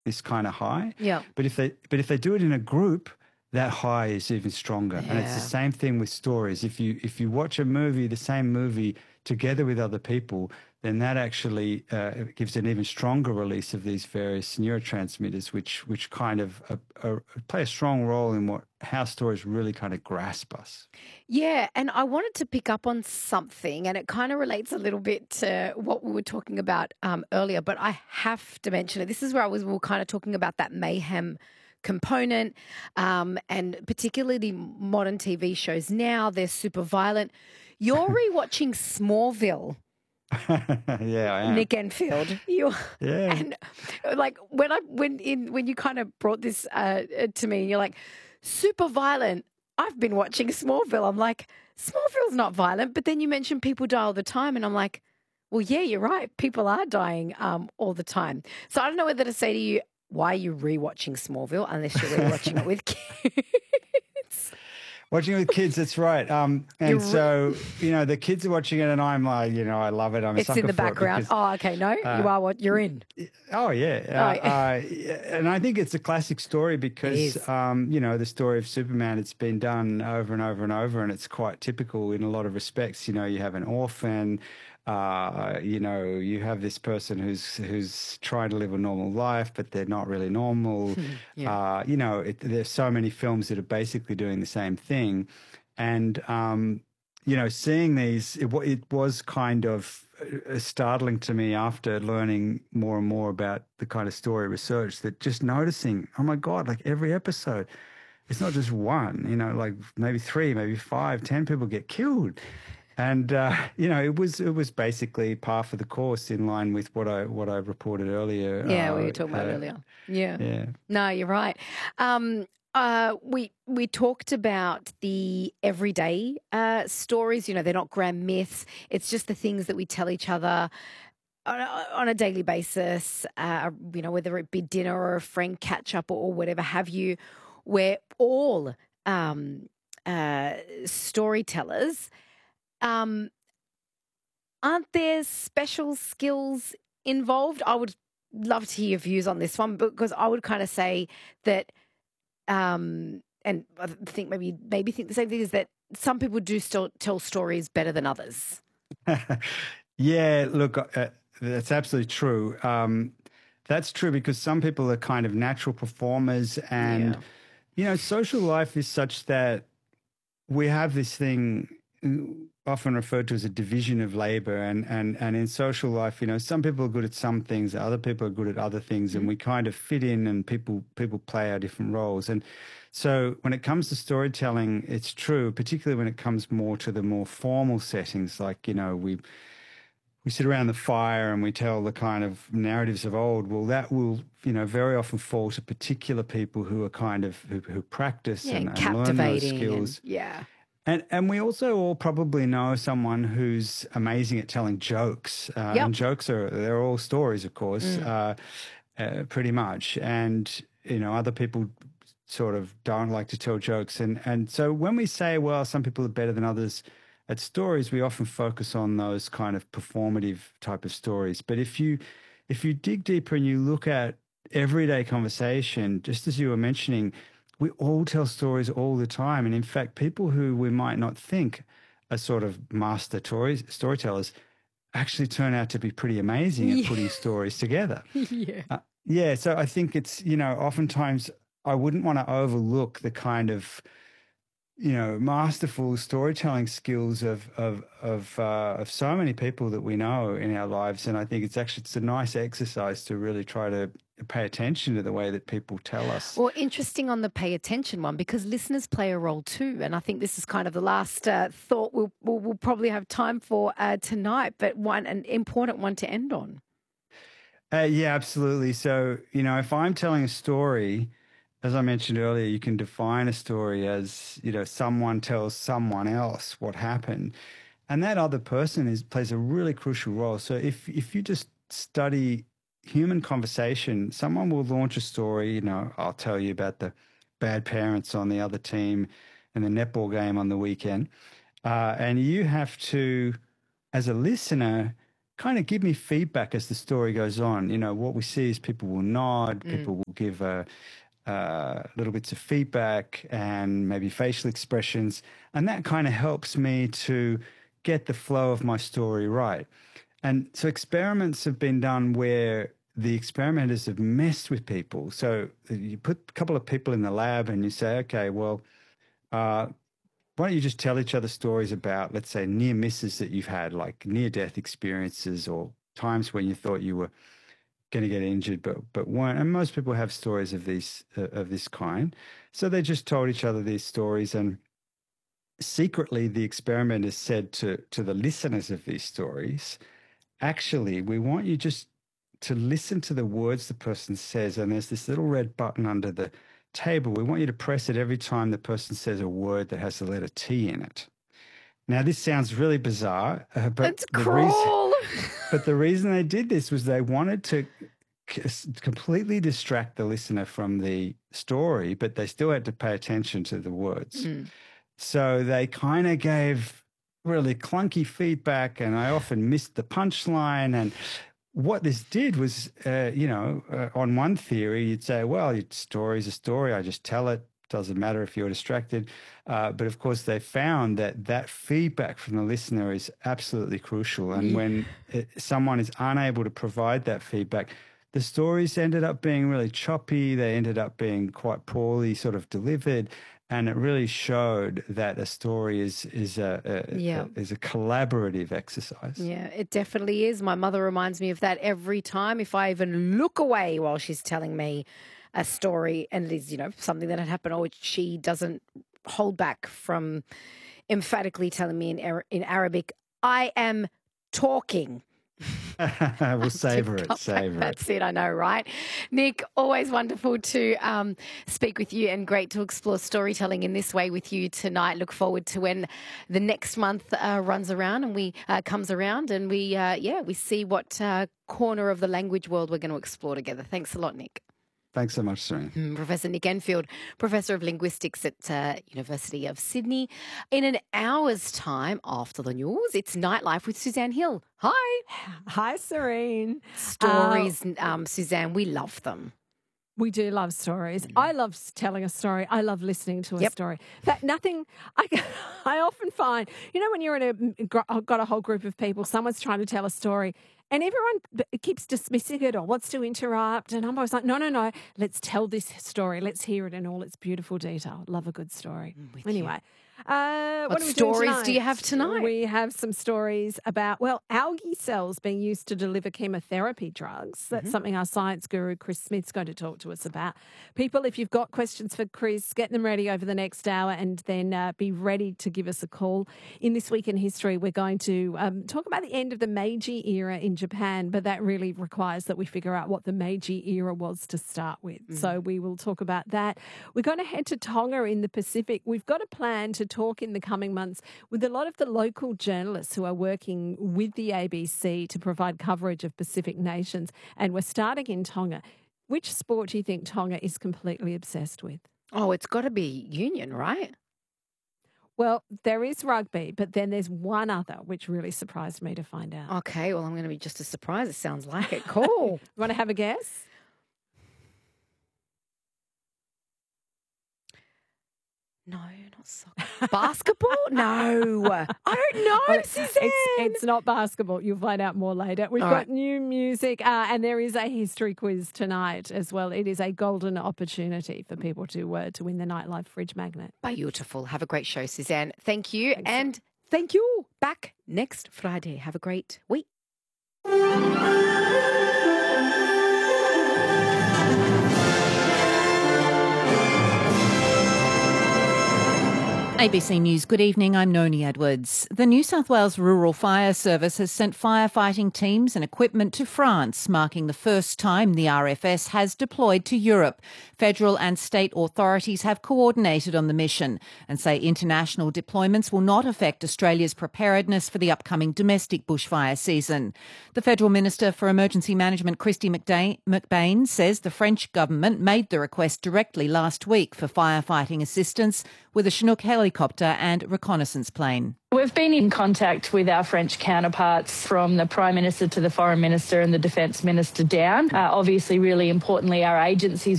this kind of high. Yeah. But if they do it in a group, that high is even stronger. And it's the Yeah. same thing with stories. If you watch a movie, the same movie, together with other people, then that actually gives an even stronger release of these various neurotransmitters, which kind of play a strong role in how stories really kind of grasp us. Yeah, and I wanted to pick up on something, and it kind of relates a little bit to what we were talking about earlier, but I have to mention it. This is where we were kind of talking about that mayhem component, and particularly modern TV shows now, they're super violent. You're rewatching Smallville. Yeah, I am. Nick Enfield, you Yeah. and like when you kind of brought this to me, you're like super violent. I've been watching Smallville. I'm like, Smallville's not violent, but then you mentioned people die all the time, and I'm like, well, yeah, you're right. People are dying all the time. So I don't know whether to say to you, why are you rewatching Smallville unless you're rewatching it with kids? Watching it with kids, that's right. And so, the kids are watching it, and I'm like, I love it. I'm a It's sucker in the for it background. because, Okay, no, you are what you're in. oh yeah, and I think it's a classic story because, is. the story of Superman, it's been done over and over and over, and it's quite typical in a lot of respects. You have an orphan. You have this person who's trying to live a normal life, but they're not really normal. Yeah. There's so many films that are basically doing the same thing, and seeing these, it was kind of startling to me after learning more and more about the kind of story research, that just noticing, oh my God, like every episode, it's not just one. Like maybe 3, maybe 5, 10 people get killed. And it was basically par for the course, in line with what I reported earlier. Yeah, we were talking about earlier. Yeah. Yeah. No, you're right. We talked about the everyday stories. They're not grand myths. It's just the things that we tell each other on a daily basis. Whether it be dinner or a friend catch up or whatever have you. We're all storytellers. Aren't there special skills involved? I would love to hear your views on this one, because I would kind of say that, and I think maybe think the same thing, is that some people do still tell stories better than others. Yeah, look, that's absolutely true. That's true because some people are kind of natural performers, and social life is such that we have this thing often referred to as a division of labor, and in social life, some people are good at some things, other people are good at other things, and we kind of fit in, and people play our different roles. And so when it comes to storytelling, it's true, particularly when it comes more to the more formal settings, like, we sit around the fire and we tell the kind of narratives of old. Well, that will, very often fall to particular people who are kind of, who practice and learn those skills. And we also all probably know someone who's amazing at telling jokes. And jokes they're all stories, of course, pretty much. And, other people sort of don't like to tell jokes. And so when we say, well, some people are better than others at stories, we often focus on those kind of performative type of stories. But if you dig deeper and you look at everyday conversation, just as you were mentioning, we all tell stories all the time. And in fact, people who we might not think are sort of master storytellers actually turn out to be pretty amazing at putting stories together. So I think it's, oftentimes I wouldn't want to overlook the kind of, masterful storytelling skills of so many people that we know in our lives. And I think it's a nice exercise to really try to pay attention to the way that people tell us. Well, interesting on the pay attention one, because listeners play a role too. And I think this is kind of the last thought we'll probably have time for tonight, but an important one to end on. Yeah, absolutely. So, if I'm telling a story, as I mentioned earlier, you can define a story as, someone tells someone else what happened, and that other person plays a really crucial role. So if you just study human conversation, someone will launch a story, I'll tell you about the bad parents on the other team and the netball game on the weekend. And you have to, as a listener, kind of give me feedback as the story goes on. You know, what we see is people will nod, people will give little bits of feedback and maybe facial expressions. And that kind of helps me to get the flow of my story right. And so experiments have been done where the experimenters have messed with people. So you put a couple of people in the lab and you say, okay, well, why don't you just tell each other stories about, let's say, near misses that you've had, like near-death experiences or times when you thought you were going to get injured but weren't. And most people have stories of this kind. So they just told each other these stories, and secretly the experimenters said to the listeners of these stories, actually, we want you just to listen to the words the person says, and there's this little red button under the table. We want you to press it every time the person says a word that has the letter T in it. Now, this sounds really bizarre, but it's cruel. But the reason they did this was they wanted to completely distract the listener from the story, but they still had to pay attention to the words. So they kind of gave really clunky feedback, and I often missed the punchline. And what this did was, on one theory, you'd say, well, your story's a story. I just tell it. Doesn't matter if you're distracted. But of course, they found that feedback from the listener is absolutely crucial. And when someone is unable to provide that feedback, the stories ended up being really choppy. They ended up being quite poorly sort of delivered. And it really showed that a story is a collaborative exercise. Yeah, it definitely is. My mother reminds me of that every time. If I even look away while she's telling me a story, and it is, something that had happened, or she doesn't hold back from emphatically telling me in Arabic, I am talking. We'll savor it. That's it, I know, right? Nick, always wonderful to speak with you, and great to explore storytelling in this way with you tonight. Look forward to when the next month runs around and we comes around, and we see what corner of the language world we're going to explore together. Thanks a lot, Nick. Thanks so much, Serene. Professor Nick Enfield, Professor of Linguistics at University of Sydney. In an hour's time after the news, it's Nightlife with Suzanne Hill. Hi. Hi, Serene. Stories, Suzanne, we love them. We do love stories. I love telling a story. I love listening to a story. I often find, when you're got a whole group of people, someone's trying to tell a story, and everyone keeps dismissing it or wants to interrupt. And I'm always like, no, let's tell this story. Let's hear it in all its beautiful detail. Love a good story. Anyway. What stories do you have tonight? We have some stories about, algae cells being used to deliver chemotherapy drugs. That's something our science guru, Chris Smith's going to talk to us about. People, if you've got questions for Chris, get them ready over the next hour, and then be ready to give us a call. In This Week in History, we're going to talk about the end of the Meiji era in Japan, but that really requires that we figure out what the Meiji era was to start with. So we will talk about that. We're going to head to Tonga in the Pacific. We've got a plan to talk in the coming months with a lot of the local journalists who are working with the ABC to provide coverage of Pacific nations. And we're starting in Tonga. Which sport do you think Tonga is completely obsessed with? Oh, it's got to be union, right? Well, there is rugby, but then there's one other which really surprised me to find out. Okay, well, I'm going to be just as surprised. It sounds like it. Cool. You want to have a guess? No, not soccer. Basketball? No. I don't know, Suzanne. It's not basketball. You'll find out more later. We've got new music, and there is a history quiz tonight as well. It is a golden opportunity for people to win the Nightlife fridge magnet. Beautiful. Have a great show, Suzanne. Thank you. And thank you. Back next Friday. Have a great week. ABC News, good evening, I'm Noni Edwards. The New South Wales Rural Fire Service has sent firefighting teams and equipment to France, marking the first time the RFS has deployed to Europe. Federal and state authorities have coordinated on the mission and say international deployments will not affect Australia's preparedness for the upcoming domestic bushfire season. The Federal Minister for Emergency Management, Kristy McBain, says the French government made the request directly last week for firefighting assistance with a Chinook helicopter helicopter and reconnaissance plane. We've been in contact with our French counterparts, from the Prime Minister to the Foreign Minister and the Defence Minister down. Obviously, really importantly, our agencies